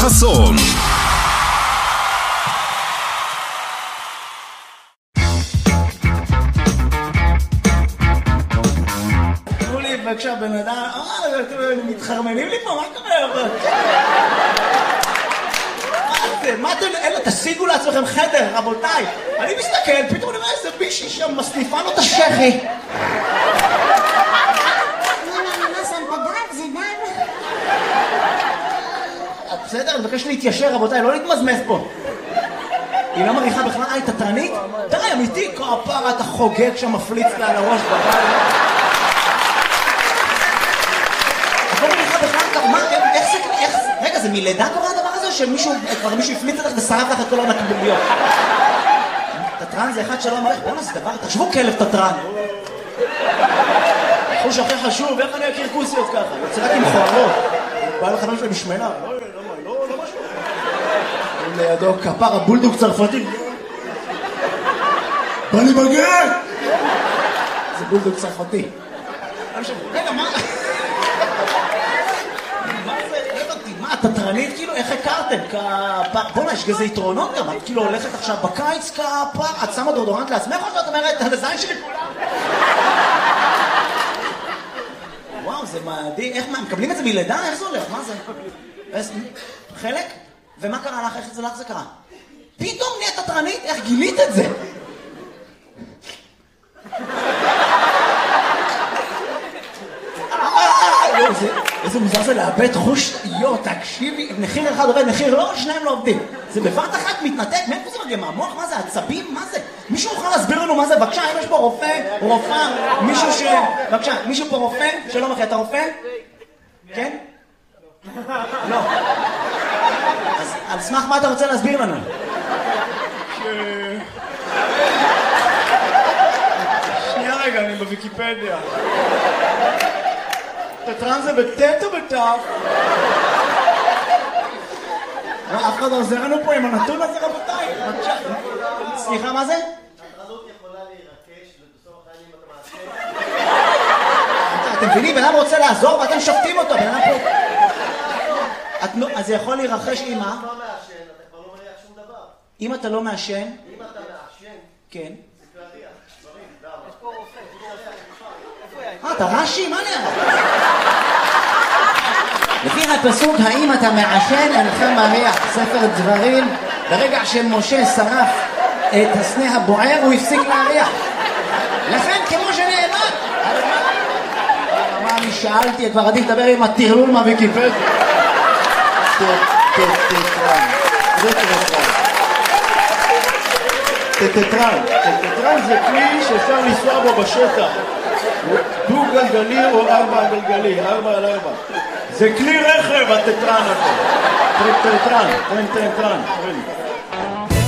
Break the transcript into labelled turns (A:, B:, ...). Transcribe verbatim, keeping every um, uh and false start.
A: חסון.
B: תנו לי בבקשה בן אדם, אה, אתם מתחרמנים לי פה, מה קורה? מה זה? מה אתם, אלה, תשיגו לעצמכם חדר, רבותיי. אני מסתכל, פתאום אני אומר איזה בישי שם מסניפה לו את השכי. בסדר, אני מבקש להתיישר, רבותיי, לא להתמזמז פה. היא לא מריחה בכלל, אה, היא תתרנית? די, אמיתי, כפרה, אתה חוגג שם, מפליץ לה על הראש בבית. את לא מריחה בכלל, מה, איך זה, איך זה, רגע, זה מלידה קורה הדבר הזה, שמישהו, כבר מישהו הפליץ לך ושרף לך את כל הנקבוביות? תתרן זה אחד שלא אמר, בואו נעשה דבר, תחשבו כלב תתרן. החוש הכי חשוב, איך אני אכיר כוסיות ככה? יוצא רק עם חוערות. בא לך משהו משמנה. לידו כפר הבולדוג צרפתי. בא לי בגר! זה בולדוג צרפתי. רגע, מה? מה זה? הבנתי, מה, תתרנית כאילו? איך הכרתם? כפר... בוא'נה, יש גזה יתרונות גם. את כאילו הולכת עכשיו בקיץ כפר, את שמה דורדורנט לעצמך או שאת אומרת, על הזין שלי כולם? וואו, זה מדהים. איך, מה, מקבלים את זה מלידה? איך זה הולך? מה זה? חלק? ומה קרה לך? איך זה לך זה קרה? פתאום נהיית תתרנית? איך גילית את זה? איזה מוזר זה לאבד חוש. יו, תקשיבי, מחיר אחד עובד, מחיר לא, שניים לא עובדים. זה בבת אחת מתנתק, מאיפה זה מגיע? מהמוח? מה זה? עצבים? מה זה? מישהו יכול להסביר לנו מה זה? בבקשה, אם יש פה רופא, רופאה, מישהו ש... בבקשה, מישהו פה רופא? שלום אחי, אתה רופא? כן? לא. אז על סמך מה אתה רוצה להסביר לנו?
C: ש... שנייה רגע, אני בוויקיפדיה. תתרן זה בטט או בטף?
B: אף אחד לא עוזר לנו פה עם הנתון הזה, רבותיי. סליחה, מה זה?
D: התרנות יכולה להירקש ובסוף החיים אתה מעשה.
B: אתם מבינים, בן אדם רוצה לעזור ואתם שופטים אותו. בן אדם פה... אז זה יכול להירחש עם מה?
D: אם אתה לא מעשן, אתה כבר לא מריח שום דבר.
B: אם אתה לא מעשן?
D: אם אתה מעשן,
B: כן.
D: זה כבר ריח. דברים, דם. יש פה רופא.
B: אה, אתה רש"י? מה נראה? לפי הפסוק, האם אתה מעשן אינך מריח, ספר דברים, ברגע שמשה שרף את הסנה הבוער, הוא הפסיק להריח. לכן, כמו שנאמר, מה אני שאלתי, כבר עדיף לדבר עם הטרלול מהוויקיפדיה.
C: טטרן. זה טטרן. טטרן. טטרן זה כלי שאפשר לנסוע בו בשטח. דו גלגלי או ארבע גלגלי, ארבע על ארבע. זה כלי רכב, הטטרן הזה. טטרן, טטרן, טטרן.